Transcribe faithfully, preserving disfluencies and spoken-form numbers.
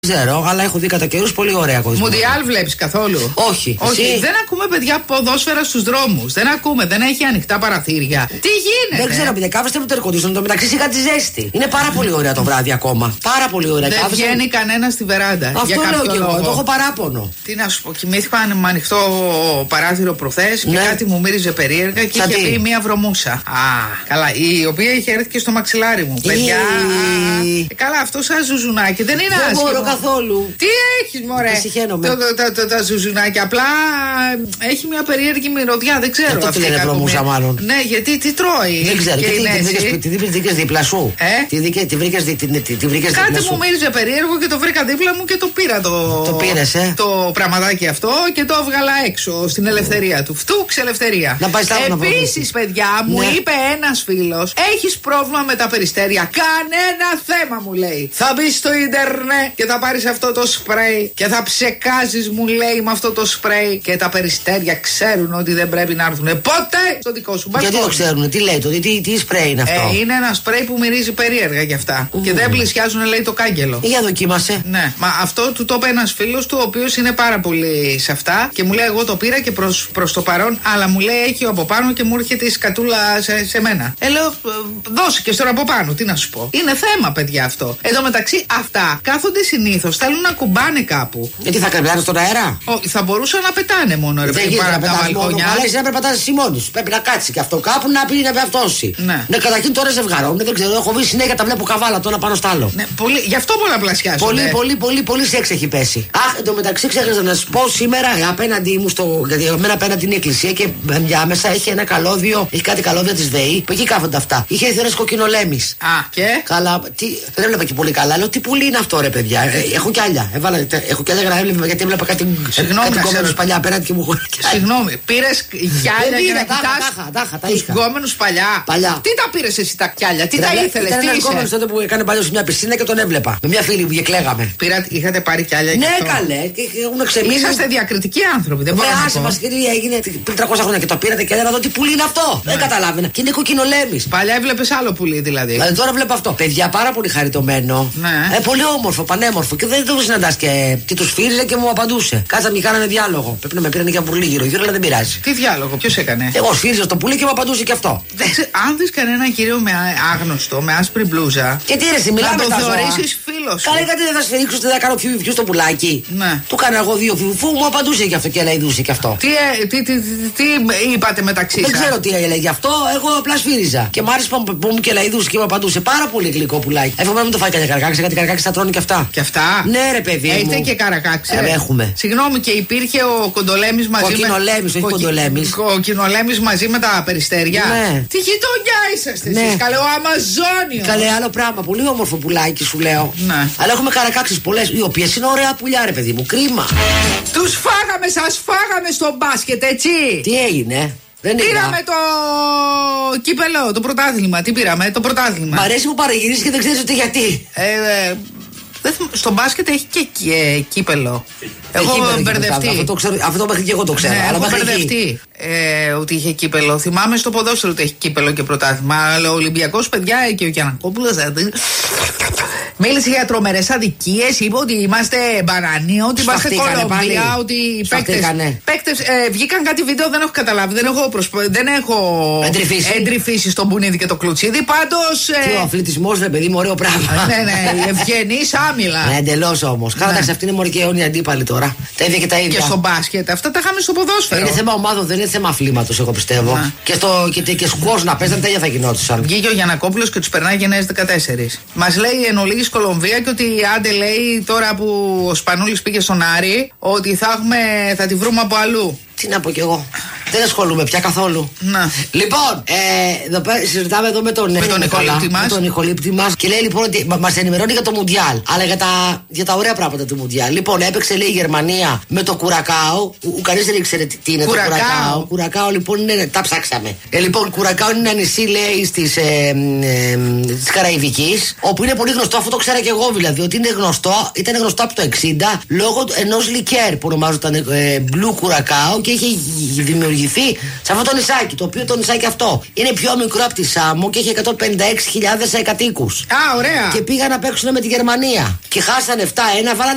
Δεν ξέρω, αλλά έχω δει κατά καιρούς πολύ ωραία κοσμήματα. Μουντιάλ βλέπεις καθόλου? Όχι. Όχι. Εσύ? Δεν ακούμε παιδιά ποδόσφαιρα στους δρόμους. Δεν ακούμε, δεν έχει ανοιχτά παραθύρια. Τι γίνεται? Δεν ξέρω, παιδιά, κάθεστε με το air conditioner. Το μεταξύ σιγά τη ζέστη. Είναι πάρα πολύ ωραία το βράδυ ακόμα. Πάρα πολύ ωραία. Δεν κάθεστε... βγαίνει κανένα στη βεράντα. Αυτό λέω και εγώ. Το έχω παράπονο. Τι να σου πω, κοιμήθηκα με ανοιχτό παράθυρο προχθές και ναι. κάτι μου μύριζε περίεργα και Σαν είχε τι? πει μία βρωμούσα. Α, καλά. Η οποία είχε έρθει και στο μαξιλάρι μου. Παιδιά. Ή... Καλά, αυτό σαν ζουζουνάκι δεν είναι άσχημο. Δεν μπορώ καθόλου. Τι έχεις μωρέ? Το, το, τα, τα, τα ζουζουνάκια. Απλά έχει μια περίεργη μυρωδιά. Δεν ξέρω. Αυτό τι είναι βρωμούσα μάλλον. Ναι, γιατί τι τρώει? Δεν ξέρω. Και τι βρήκες δίπλα σου? Ε? Τι βρήκες δίπλα σου? Κάτι μου μύριζε περίεργο και το βρήκα δίπλα μου και το πήρα το. Το πήρες, ε? Το πραγματάκι αυτό και το έβγαλα έξω στην ελευθερία του. Φτούξ ελευθερία. Επίσης, παιδιά, μου ναι. είπε ένας φίλος, έχεις πρόβλημα με τα περιστέρια? Κανένα θέμα, μου λέει. Θα μπει στο ίντερνετ και θα πάρεις αυτό το σπρέι και θα ψεκάζεις, μου λέει, με αυτό το σπρέι και τα περιστέρια ξέρουν ότι δεν πρέπει να έρθουν ποτέ στο δικό σου μπαλκόνι. Γιατί το ξέρουν, τι λέει το, τι, τι σπρέι είναι αυτό? Ε, είναι ένα σπρέι που μυρίζει περίεργα γι' αυτά. Mm. Και δεν πλησιάζουν, λέει, το κάγκελο. Για δοκίμασε. Ναι, μα αυτό του το είπε ένας φίλος του, ο οποίος είναι πάρα πολύ σε αυτά και μου λέει: εγώ το πήρα και προς, προς το παρόν, αλλά μου λέει έχει από πάνω και μου έρχεται η σκατούλα σε, σε μένα. Ε, λέω: δώσε και στον από πάνω, τι να σου πω. Είναι θέμα, παιδιά, αυτό. Εν τω μεταξύ, αυτά κάθονται συνήθως, θέλουν να κουμπάνε κάπου. Γιατί θα κρεμπλάνε στον αέρα? Όχι, θα μπορούσαν να πετάνε μόνο, ρε παιδί, πάρα τα μπαλκόνια. Αλλά εσύ να πρέπει να πετάσει εσύ μόνος. Πρέπει να κάτσει και αυτό κάπου να πει να πεφτώσει. Ναι. Ναι, καταρχήν τώρα ζευγαρώνουν, δεν ξέρω, έχω βρει συνέχεια τα βλέπω καβάλα το ένα πάνω στο άλλο. Ναι, πολύ, γι' αυτό πολλαπλασιάζονται. Πολύ, πολύ, πολύ, πολύ σεξ έχει πέσει. Αχ, εν τω μεταξύ ξέχασα να σου πω σήμερα απέναντι μου στο. Γιατί εμένα απέναντι την εκκλησία και διάμεσα έχει ένα καλώδιο, έχει κάτι καλώδια τη ΔΕΗ που εκεί κάθονται αυτά. Είχε έρθει ένα κοκκινολέμης. Α, και. Καλά, τι, δεν έβλεπα και πολύ καλά. Λέω τι πουλί είναι αυτό, ρε παιδιά. Ε, έχω κι άλλα. Έβαλα, έχω κι άλλα για να έβλεπα γιατί έβλεπα κάτι. Συγγνώμη, κάτι παλιά απέναντι και μου χωράει. Συγγνώμη, πήρε κιάλια για να κοιτάς τους γκόμενους παλιά. Παλιά. Τι τα πήρες εσύ τα κιάλια, τι τα ήθελες, τι είσαι? είσαι? Ήταν τότε που έκανε παλιό σε μια πισίνα και τον έβλεπα. Με μια φίλη που κλαίγαμε. Πήρα, είχατε πάρει κιάλια? Ναι, καλέ. Έχουν ξεμείνει. Είσαστε διακριτικοί άνθρωποι, δεν μπορώ να πω. Άσε μας, γιατί έγινε πριν τριακόσια χρόνια και το πήρατε και έλεγα εδώ τι πουλί είναι αυτό. Δεν καταλάβαινα. Και είναι κοκκινολέμης. Παλιά έβλεπες άλλο πουλί δηλαδή. Δηλαδή τώρα βλέπω αυτό. Παιδιά πάρα πολύ χαριτωμένο. Ναι. Ε, πολύ όμορφο, πανέμορφο. Και δεν το συναντάς και, και του φύριζε και μου απαντούσε. Κάτσαμε και κάνανε διάλογο. Πρέπει να με πήραν για πουλί γύρω-γύρω, αλλά δεν πειράζει. Τι διάλογο, ποιος έκανε? Εγώ σφύριζα στο πουλί και μου απαντούσε και αυτό. Αν δεις κανέναν κύριο με άγνωστο, με άσπρη μπλούζα. Και τι ρε, μιλάμε να το θεωρήσεις φίλος. Καλά, γιατί δεν θα σφυρίξω, δεν θα κάνω φιου φιου στο πουλάκι. Ναι. Του κάνα εγώ δύο φιου, μου απαντούσε και αυτό και ελαϊδούσε και αυτό. Τι, τι, τι, τι, τι είπατε μεταξύ σας? Δεν ξέρω τι έλεγε αυτό, εγώ απλά σφύριζα. Και μ' άρεσε που μου και ελαϊδούσε και μου απαντούσε. Πάρα πολύ γλυκό πουλάκι. Εύχομαι μην το φάει κανένα καρακάξι, γιατί καρακάξι θα τρώνε και αυτά. Και αυτά? Ναι, ρε παιδί. Έχετε και καρακάξι? Ε, έχουμε. Συγγνώμη, και υπήρχε ο κοντολέμης μαζί με. Κοκκινολέμης, όχι κοντολέμης. Ο κοκκινολέμης μαζί με τα περιστέρια. Ναι. Τι γειτονιά είσαστε ναι. εσείς, καλέ, ο Αμαζόνιο. Καλέ, άλλο πράγμα. Πολύ όμορφο πουλάκι σου λέω. Ναι. Αλλά έχουμε καρακάξεις πολλές, οι οποίες είναι ωραία πουλιά, ρε παιδί μου. Κρίμα. Τους φάγαμε, σας φάγαμε στο μπάσκετ, έτσι. Τι έγινε? Δεν πήραμε είδα. Το κύπελο, το πρωτάθλημα. Τι πήραμε, το πρωτάθλημα. Μ' αρέσει που παραγυρίζεις και δεν ξέρεις ούτε γιατί. Ε, ε, στο μπάσκετ έχει και ε, κύπελο. Έχω μπερδευτεί. Αυτό, το ξέρω, αυτό μέχρι και εγώ το ξέρω. Ναι, αλλά έχω μπερδευτεί ε, ότι είχε κύπελο. Θυμάμαι στο ποδόσφαιρο ότι έχει κύπελο και πρωτάθλημα. Αλλά ο Ολυμπιακός, παιδιά, και ο Γιαννακόπουλος μίλησε για τρομερές αδικίες. Είπε ότι είμαστε μπανανοί, ότι είμαστε Κολομβία, ότι οι παίκτες ε, βγήκαν κάτι βίντεο, δεν έχω καταλάβει. Δεν έχω, προσπ... δεν έχω εντρυφήσει. εντρυφήσει στον Μπουνίδη και το Κλουτσίδι. Πάντως. Ε... Και ο αθλητισμός, ρε παιδί μου, ωραίο πράγμα. Ναι, ναι, ευγενής άμυλα. Ναι, εντελώς όμως. Κάταξε, αυτή είναι μωρή και αιώνια αντίπαλη τώρα. Τα ίδια και τα ίδια. Και στο μπάσκετ, αυτά τα είχαμε στο ποδόσφαιρο. Είναι θέμα ομάδων, δεν είναι θέμα αθλήματος, εγώ πιστεύω. Να. Και, στο, και, και σκουός να παίζανε, τα ίδια θα γινόντουσαν. Βγήκε ο Γιαννακόπουλος και τους περνάει γενναίες δεκατέσσερα. Μας λέει εν ολίγης Κολομβία και ότι άντε λέει τώρα που ο Σπανούλης πήγε στον Άρη, ότι θα, έχουμε, θα τη βρούμε από αλλού. Τι να πω κι εγώ. Δεν ασχολούμαι πια καθόλου. Να. Λοιπόν, ε, εδώ, συζητάμε εδώ με τον, με τον ηχολήπτη μας. Με τον ηχολήπτη μας. Και λέει λοιπόν ότι μας ενημερώνει για το Μουντιάλ. Αλλά για τα, για τα ωραία πράγματα του Μουντιάλ. Λοιπόν, έπαιξε λέει η Γερμανία με το Κουρακάο. Ο κανείς δεν ήξερε τι είναι Κουρακάο. το Κουρακάο. Κουρακάο λοιπόν είναι. Τα ψάξαμε. Ε, λοιπόν, Κουρακάο είναι ένα νησί λέει στις, ε, ε, της Καραϊβικής. Όπου είναι πολύ γνωστό, αυτό το ξέρα και εγώ δηλαδή. Ότι είναι γνωστό, ήταν γνωστό από το εξήντα λόγω ενός λικέρ που ονομάζονταν ε, Blue Κουρακάο και είχε δημιουργηθεί σε αυτό το νησάκι. Το οποίο το νησάκι αυτό είναι πιο μικρό από τη Σάμο και έχει εκατόν πενήντα έξι χιλιάδες κατοίκους. Α, ωραία. Και πήγαν να παίξουν με τη Γερμανία. Και χάσανε επτά ένα, βάλανε